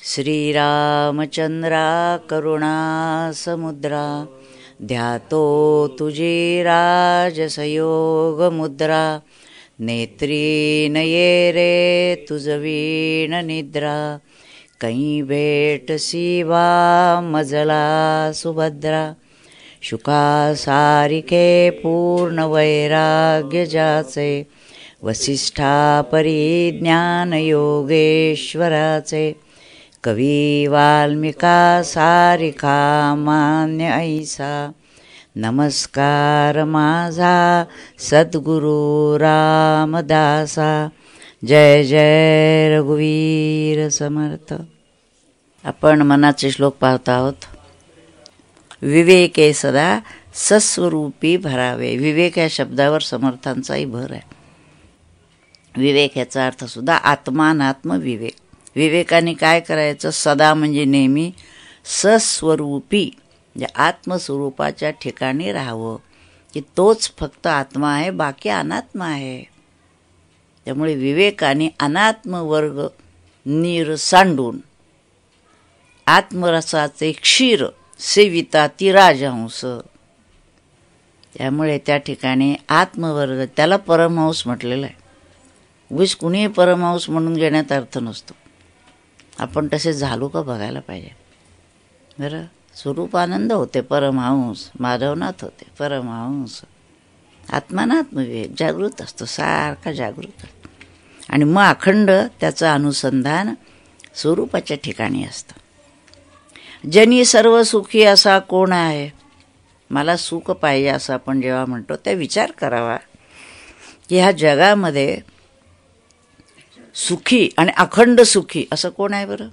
श्रीरामचंद्रा करुणासमुद्रा ध्यातो तुझी राजसयोगमुद्रा नेत्री नये रे तुझवीण निद्रा कहीं भेटसी वा मजला सुभद्रा शुका सारिके पूर्ण वैराग्य जाचे वसिष्ठा परिज्ञान योगेश्वराचे कवी वाल्मिका सारिका मान्य ऐसा नमस्कार माझा सद्गुरु रामदासा जय जय रघुवीर समर्थ. आपण मनाचे श्लोक पाहत आहोत. विवेके सदा सस्वरूपी भरावे. विवेक या शब्दावर समर्थांचाही भर आहे. विवेक याचा अर्थ सुद्धा आत्मानात्म विवेक. विवेकाने काय करायचं? सदा म्हणजे नेहमी, सस्वरूपी म्हणजे आत्मस्वरूपाच्या ठिकाणी राहावं, की तोच फक्त आत्मा आहे, बाकी अनात्मा आहे. त्यामुळे विवेकाने अनात्म वर्ग नीर सांडून आत्मरसाचे क्षीर सेविता ती राजहंस. त्यामुळे त्या ठिकाणी आत्मवर्ग, त्याला परमहंस म्हटलेलं आहे. उगीच कुणीही परमहंस म्हणून घेण्यात अर्थ नसतो. आपण तसे झालो का बघायला पाहिजे. बरं, स्वरूपानंद होते परमहंस, माधवनाथ होते परमहंस. आत्मानात्मविवेक जागृत असतो, सारखा जागृत असतो. आणि मग अखंड त्याचं अनुसंधान स्वरूपाच्या ठिकाणी असतं. जनी सर्व सुखी असा कोण आहे? मला सुख पाहिजे असं आपण जेव्हा म्हणतो त्या विचार करावा की ह्या जगामध्ये सुखी आणि अखंड सुखी असं कोण आहे बरं?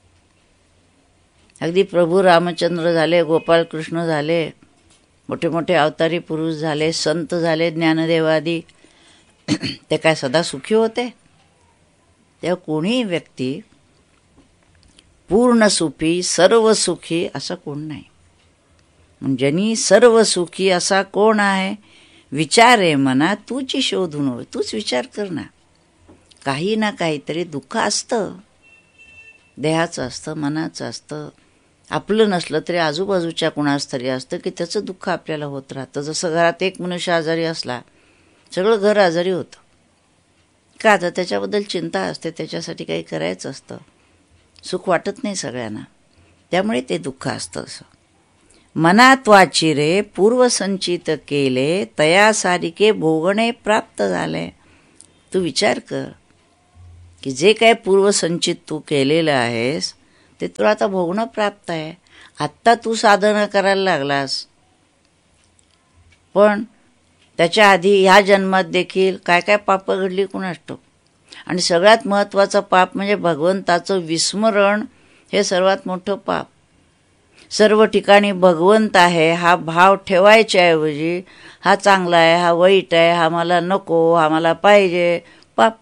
अगदी प्रभू रामचंद्र झाले, गोपालकृष्ण झाले, मोठे मोठे अवतारी पुरुष झाले, संत झाले, ज्ञानदेवादी, ते काय सदा सुखी होते? तेव्हा कोणीही व्यक्ती पूर्ण सुखी, सर्व सुखी असं कोण नाही. म्हणजे सर्व सुखी असा कोण आहे? विचारे मना तूची शोधून होय. तूच विचार कर ना. काही ना काहीतरी दुःख असतं, देहाचं असतं, मनाचं असतं. आपलं नसलं तरी आजूबाजूच्या कुणास तरी असतं की त्याचं दुःख आपल्याला होत राहतं. जसं घरात एक मनुष्य आजारी असला, सगळं घर आजारी होतं. का? तर त्याच्याबद्दल चिंता असते, त्याच्यासाठी काही करायचं असतं. सुख वाटत नाही सगळ्यांना, त्यामुळे ते दुःख असतं. असं मनात वाची रे पूर्वसंचित केले तया सारिके भोगणे प्राप्त झाले. तू विचार कर की जे काय पूर्वसंचित तू केलेलं आहेस ते तुला आता भोगणं प्राप्त आहे. आत्ता तू साधना करायला लागलास, पण त्याच्या आधी ह्या जन्मात देखील काय काय पापं घडली कुणास ठाऊक. आणि सगळ्यात महत्त्वाचं पाप म्हणजे भगवंताचं विस्मरण. हे सर्वात मोठं पाप. सर्व ठिकाणी भगवंत आहे हा भाव ठेवायच्याऐवजी हा चांगला आहे, हा वाईट आहे, हा मला नको, हा मला पाहिजे, पाप.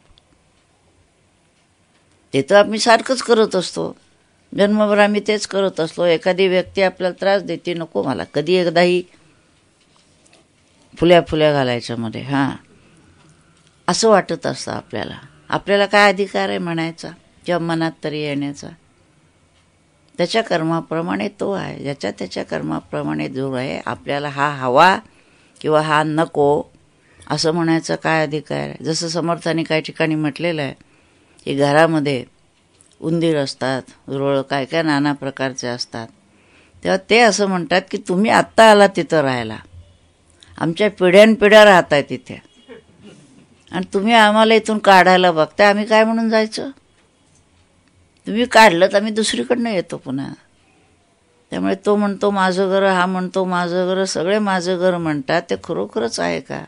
ते तर आम्ही सारखंच करत असतो. जन्मभर आम्ही तेच करत असतो. एखादी व्यक्ती आपल्याला त्रास देते, नको मला, कधी एकदाही फुल्या फुल्या घालायच्या मध्ये, हां असं वाटत असतं आपल्याला. आपल्याला काय अधिकार आहे म्हणायचा किंवा मनात तरी येण्याचा? त्याच्या कर्माप्रमाणे तो आहे, ज्याच्या त्याच्या कर्माप्रमाणे जो आहे. आपल्याला हा हवा किंवा हा नको असं म्हणायचा काय अधिकार आहे? जसं समर्थांनी काही ठिकाणी म्हटलेलं आहे की घरामध्ये उंदीर असतात, रुळ काय काय नाना प्रकारचे असतात. तेव्हा ते असं म्हणतात की तुम्ही आत्ता आला तिथं राहायला, आमच्या पिढ्यानपिढ्या राहत आहे तिथे, आणि तुम्ही आम्हाला इथून काढायला बघताय. आम्ही काय म्हणून जायचं? तुम्ही काढलं तर आम्ही दुसरीकडनं येतो पुन्हा. त्यामुळे तो म्हणतो माझं घर, हा म्हणतो माझं घर, सगळे माझं घर म्हणतात. ते खरोखरच आहे का?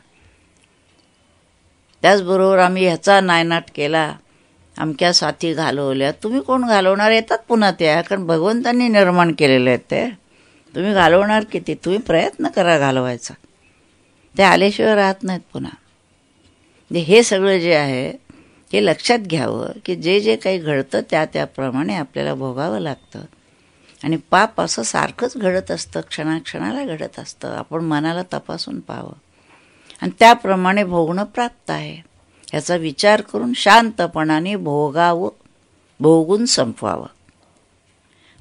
त्याचबरोबर आम्ही ह्याचा नायनाट केला, अमक्या साथी घालवल्या. तुम्ही कोण घालवणार? येतात पुन्हा त्या, कारण भगवंतांनी निर्माण केलेले आहेत ते. तुम्ही घालवणार किती? तुम्ही प्रयत्न करा घालवायचा. ते आल्याशिवाय राहत नाहीत पुन्हा. हे सगळं जे आहे हे लक्षात घ्यावं की जे जे काही घडतं त्याप्रमाणे आपल्याला भोगावं लागतं. आणि पाप असं सारखंच घडत असतं, क्षणाक्षणाला घडत असतं. आपण मनाला तपासून पाहावं आणि त्याप्रमाणे भोगणं प्राप्त आहे याचा विचार करून शांतपणाने भोगावं, भोगून संपवावं.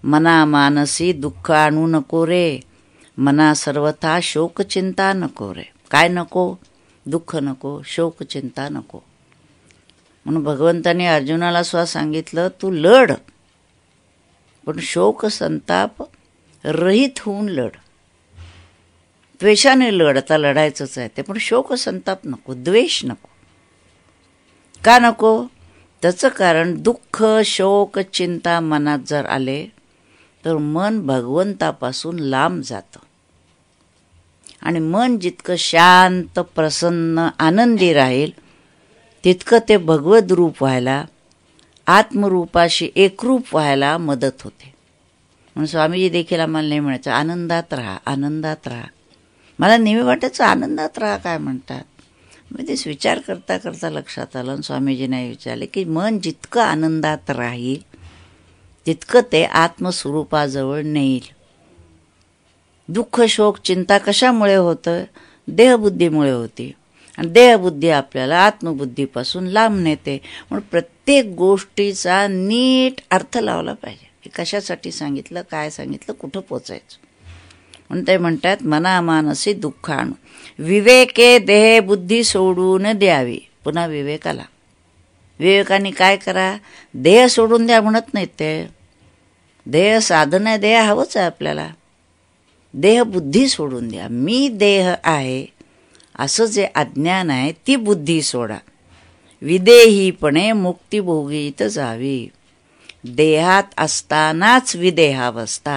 मना मानसी दुःख आणू नको रे, मना सर्वथा शोक चिंता नको रे. काय नको? दुःख नको, शोक चिंता नको. म्हणून भगवंताने अर्जुनाला सुद्धा सांगितलं, तू लढ, पण शोक संताप रहित होऊन लढ. द्वेषाने लढ, आता लढायचंच आहे ते, पण शोक संताप नको, द्वेष नको. का नको? त्याचं कारण दुःख शोक चिंता मनात जर आले तर मन भगवंतापासून लांब जातं. आणि मन जितकं शांत प्रसन्न आनंदी राहील तितकं ते भगवद रूप व्हायला, आत्मरूपाशी एकरूप व्हायला मदत होते. म्हणून स्वामीजी देखील आम्हाला नाही म्हणायचं आनंदात राहा, आनंदात राहा. मला नेहमी वाटायचं आनंदात राहा काय म्हणतात. मी तेच विचार करता करता लक्षात आलं आणि स्वामीजींना विचारले की मन जितकं आनंदात राहील तितकं ते आत्मस्वरूपाजवळ नेईल. दुःख शोक चिंता कशामुळे होतं? देहबुद्धीमुळे होती. आणि देहबुद्धी आपल्याला आत्मबुद्धीपासून लांब नेते. म्हणून प्रत्येक गोष्टीचा नीट अर्थ लावला पाहिजे. हे कशासाठी सांगितलं, काय सांगितलं, कुठं पोचायचं. म्हणून ते म्हणतात मना मानसी दुःख आणू, विवेके देह बुद्धी सोडून द्यावी. पुन्हा विवेकाला, विवेकाने काय करा? देह सोडून द्या म्हणत नाहीत ते. देह साधन आहे, देह हवंच आहे आपल्याला. देह बुद्धी सोडून द्या. मी देह आहे असं जे अज्ञान आहे ती बुद्धी सोडा. विदेहीपणे मुक्तिभोगीत जावी. देहात असतानाच विदेहावस्था,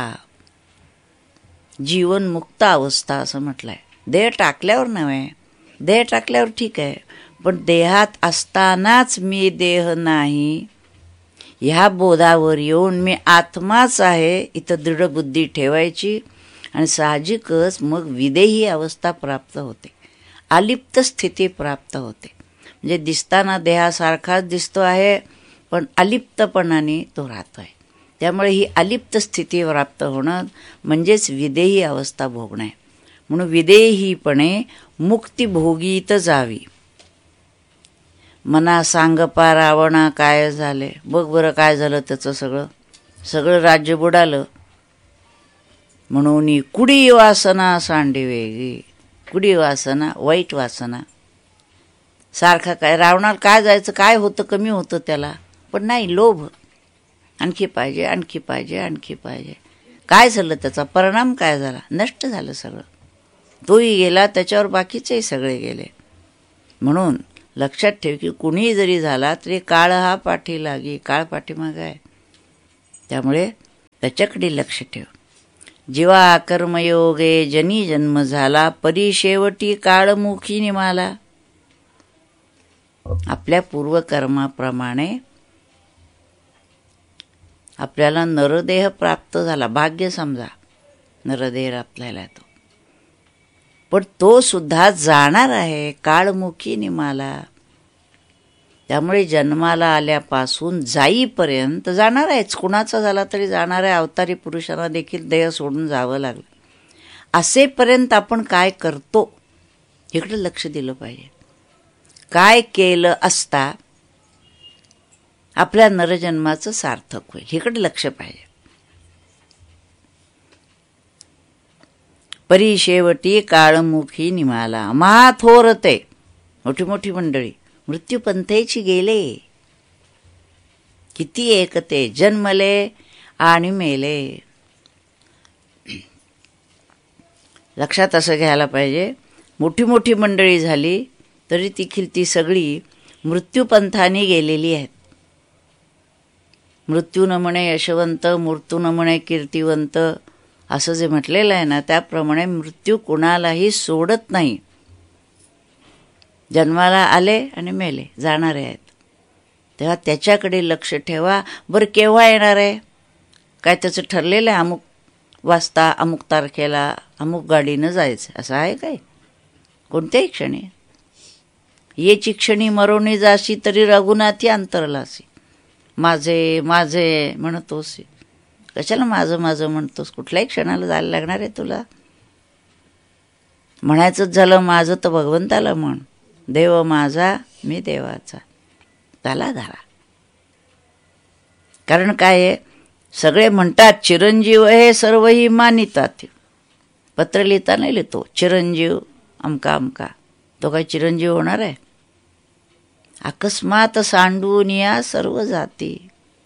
जीवनमुक्त अवस्था असं म्हटलंय. देह टाकल्यावर नव्हे, देह टाकल्यावर ठीक आहे, पण देहात असतानाच मी देह नाही ह्या बोधावर येऊन मी आत्माच आहे इथं दृढ बुद्धी ठेवायची. आणि साहजिकच मग विदेही अवस्था प्राप्त होते, अलिप्त स्थिती प्राप्त होते. म्हणजे दिसताना देहासारखाच दिसतो आहे पण अलिप्तपणाने तो राहतो आहे. त्यामुळे ही अलिप्त स्थिती प्राप्त होणं म्हणजेच विदेही अवस्था भोगणं आहे. म्हणून विदेहीपणे मुक्तिभोगीत जावी. मना सांगपा रावणा काय झाले. बघ बरं काय झालं त्याचं, सगळं राज्य बुडालं. म्हणून कुडी वासना सांडी वेगळी. कुडी वासना, वाईट वासना. सारखा काय रावणाला काय जायचं, काय होतं, कमी होतं त्याला, पण नाही, लोभ. आणखी पाहिजे, आणखी पाहिजे, आणखी पाहिजे. काय झालं, त्याचा परिणाम काय झाला? नष्ट झालं सगळं. तोही गेला, त्याच्यावर बाकीचेही सगळे गेले. म्हणून लक्षात ठेव की कुणी जरी झाला तरी काळ हा पाठी लागी, काळ पाठीमागं आहे. त्यामुळे त्याच्याकडे लक्ष ठेव. जीवा कर्मयोगे जनी जन्म झाला, परी शेवटी काळमुखी निमाला. आपल्या पूर्वकर्माप्रमाणे आपल्याला नरदेह प्राप्त झाला, भाग्य समजा नरदेह आपल्याला तो, पण तो सुद्धा जाणार आहे काळमुखी निमाला. त्यामुळे जन्माला आल्यापासून जाईपर्यंत जाणार आहेच. कुणाचा झाला तरी जाणार आहे. अवतारी पुरुषांना देखील देह सोडून जावं लागलं. असेपर्यंत आपण काय करतो इकडे लक्ष दिलं पाहिजे. काय केलं असता आपल्या नरजन्माचं सार्थक होईल इकडे लक्ष पाहिजे. परी शेवटी काळमुखी निमाला. महाथोरते, मोठी मोठी मंडळी मृत्यूपंथेची गेले. किती एकते, जन्मले आणि मेले. लक्षात असं घ्यायला पाहिजे. मोठी मोठी मंडळी झाली तरी देखील ती सगळी मृत्यूपंथाने गेलेली आहेत. मृत्यू न म्हणे यशवंत, मृत्यू न म्हणे कीर्तिवंत, असं जे म्हटलेलं आहे ना, त्याप्रमाणे मृत्यू कुणालाही सोडत नाही. जन्माला आले आणि मेले, जाणारे आहेत. तेव्हा त्याच्याकडे लक्ष ठेवा. बरं केव्हा येणार आहे काय त्याचं ठरलेलं आहे? अमुक वाजता अमुक तारखेला अमुक गाडीनं जायचं असं आहे काय? कोणत्याही क्षणी. येची क्षणी मरोनी जाशी तरी रघुनाथी अंतरलासी. माझे माझे म्हणतोस, कशाला माझं माझं म्हणतोस? कुठल्याही क्षणाला जायला लागणार आहे तुला. म्हणायचंच झालं माझं तर भगवंताला म्हण. देव माझा मी देवाचा, झाला. कारण काय आहे, सगळे म्हणतात चिरंजीव हे सर्वही मानितात. पत्र लिहिताना लिहितो चिरंजीव अमका अमका. तो काय चिरंजीव होणार आहे? अकस्मात सांडून या सर्व जाती.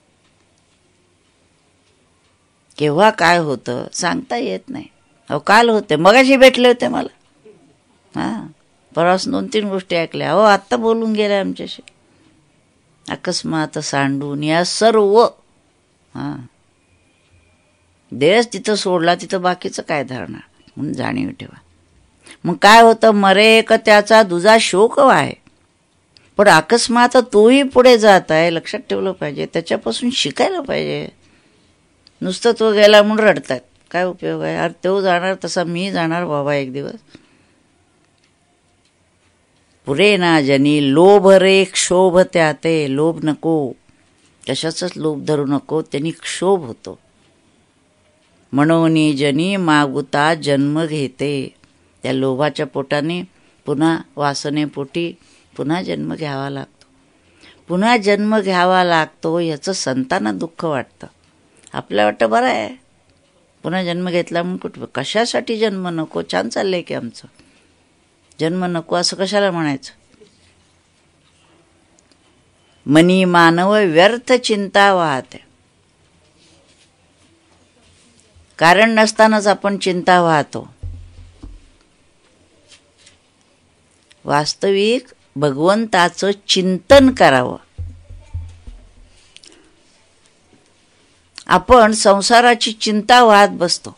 केव्हा काय होतं सांगता येत नाही. अहो काल होते, मगाशी भेटले होते मला. हां, परवाच 2-3 गोष्टी ऐकल्या. अहो आत्ता बोलून गेल्या आमच्याशी. अकस्मात सांडून या सर्व. हां, देश तिथं सोडला तिथं बाकीचं काय धरणार म्हणून जाणीव ठेवा. मग काय होतं, मरे का त्याचा दुजा शोक आहे. पण अकस्मात तोही पुढे जात आहे, लक्षात ठेवलं पाहिजे. त्याच्यापासून शिकायला पाहिजे. नुसतं तो गेला म्हणून रडतात, काय उपयोग आहे? अरे तो जाणार तसा मी जाणार बाबा एक दिवस. पुरे ना जनी लोभ रे क्षोभ त्याते. लोभ नको, कशाचाच लोभ धरू नको, त्यांनी क्षोभ होतो. म्हणून जनी मागुता जन्म घेते. त्या लोभाच्या पोटाने पुन्हा वासनेपोटी पुन्हा जन्म घ्यावा लागतो. पुन्हा जन्म घ्यावा लागतो याचं संतांना दुःख वाटतं. आपल्या वाटतं बरं आहे पुन्हा जन्म घेतला म्हणून. कुठं कशासाठी जन्म नको? छान चाललंय की आमचं. जन्म नको असं कशाला म्हणायचं? मनी मानव व्यर्थ चिंता वाहते. कारण नसतानाच आपण चिंता वाहतो. वास्तविक भगवंताचं चिंतन करावं. आपण संसाराची चिंता वाहत बसतो.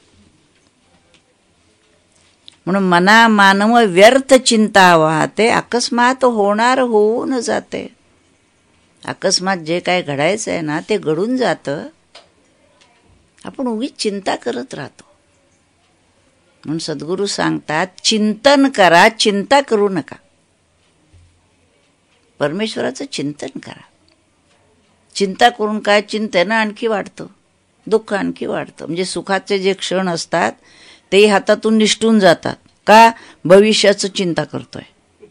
म्हणून मना मानव व्यर्थ चिंता वाहते. अकस्मात होणार होऊन जाते. अकस्मात जे काय घडायचं आहे ना ते घडून जातं. आपण उगीच चिंता करत राहतो. म्हणून सद्गुरू सांगतात चिंतन करा, चिंता करू नका. परमेश्वराचं चिंतन करा. चिंता करून काय? चिंतेनं आणखी वाढतं, दुःख आणखी वाढतं. म्हणजे सुखाचे जे क्षण असतात तेही हातातून निसटून जातात. का? भविष्याचं चिंता करतोय.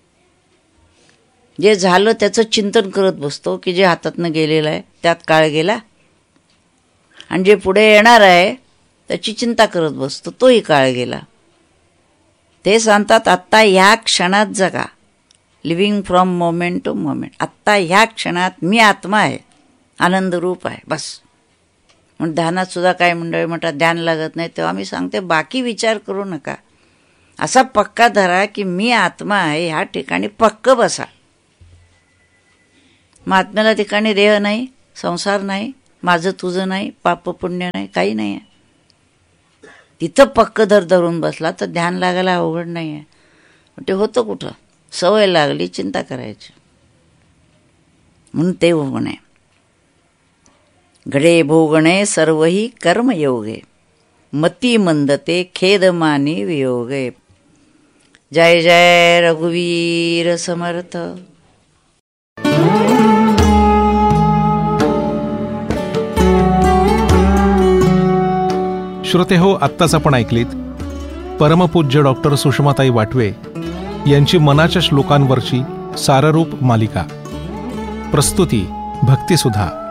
जे झालं त्याचं चिंतन करत बसतो की जे हातातनं गेलेलं आहे त्यात काळ गेला. आणि जे पुढे येणार आहे त्याची चिंता करत बसतो, तोही काळ गेला. ते सांगतात आत्ता ह्या क्षणात जगा. Living from moment to moment. आत्ता ह्या क्षणात मी आत्मा आहे, आनंद रूप आहे, बस. म्हणून ध्यानात सुद्धा काय मंडळी म्हणतात ध्यान लागत नाही, तेव्हा मी सांगते बाकी विचार करू नका. असा पक्का धरा की मी आत्मा आहे, ह्या ठिकाणी पक्क बसा. मग आत्म्याला ठिकाणी देह नाही, संसार नाही, माझं तुझं नाही, पाप पुण्य नाही, काही नाही आहे. तिथं पक्क धरून बसला तर ध्यान लागायला अवघड नाही आहे. ते होतं कुठं? सवय लागली चिंता करायची. म्हणून ते भोगणे. घडे भोगणे सर्वही कर्मयोगे. मती मंदते खेद मानी वियोगे. जय जय रघुवीर समर्थ. श्रोते हो, आत्ताच आपण ऐकलीत परमपूज्य डॉक्टर सुषमाताई वाटवे यांची मनाच्या श्लोकांवरची साररूप मालिका. प्रस्तुती भक्तिसुधा.